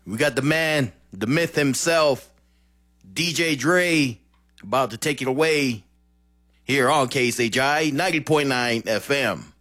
We got the man, the myth himself, DJ Dre, about to take it away here on KSHI 90.9 FM.